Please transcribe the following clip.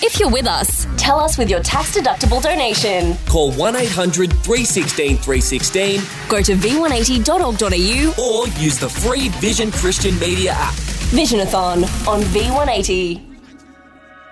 If you're with us, tell us with your tax-deductible donation. Call 1800 316 316. Go to v180.org.au or use the free Vision Christian Media app. Visionathon on V180.